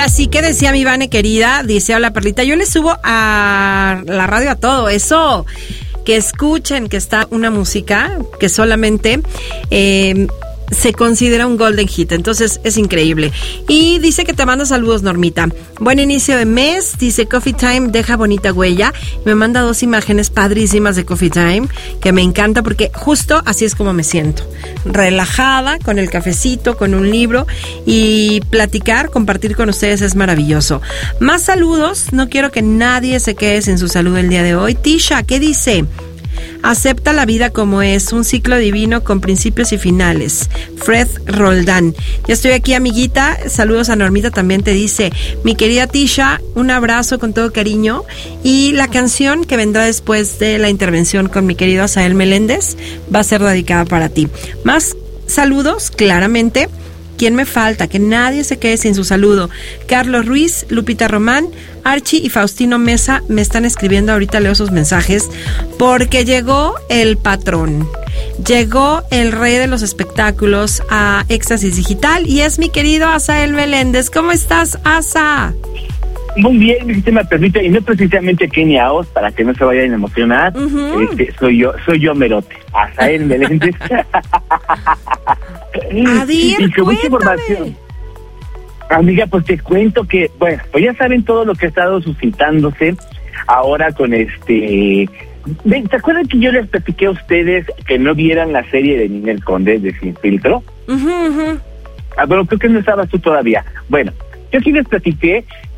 Así que decía mi Vane querida, dice, hola Perlita, yo le subo a la radio a todo eso, que escuchen que está una música que solamente se considera un golden hit, entonces es increíble. Y dice que te manda saludos, Normita. Buen inicio de mes, dice Coffee Time deja bonita huella. Me manda 2 imágenes padrísimas de Coffee Time, que me encanta porque justo así es como me siento. Relajada, con el cafecito, con un libro, y platicar, compartir con ustedes es maravilloso. Más saludos, no quiero que nadie se quede sin su salud el día de hoy. Tisha, ¿qué dice? Acepta la vida como es, un ciclo divino con principios y finales. Fred Roldán. Ya estoy aquí, amiguita. Saludos a Normita, también te dice. Mi querida Tisha, un abrazo con todo cariño. Y la canción que vendrá después de la intervención con mi querido Asael Meléndez va a ser dedicada para ti. Más saludos, claramente. ¿Quién me falta? Que nadie se quede sin su saludo. Carlos Ruiz, Lupita Román, Archie y Faustino Mesa me están escribiendo. Ahorita leo sus mensajes. Porque llegó el patrón. Llegó el rey de los espectáculos a Éxtasis Digital y es mi querido Asael Meléndez. ¿Cómo estás, Asa? Muy bien, mi sistema permite, y no precisamente Kenia Oz, para que no se vayan a emocionar. Soy yo Merote, Asael Meléndez. A ver, y con mucha información. Amiga, pues te cuento que, bueno, pues ya saben todo lo que ha estado suscitándose ahora con ¿Se acuerdan que yo les platiqué a ustedes que no vieran la serie de Ninel Conde de Sin Filtro? Bueno, creo que no estabas tú todavía. Bueno, yo sí les platiqué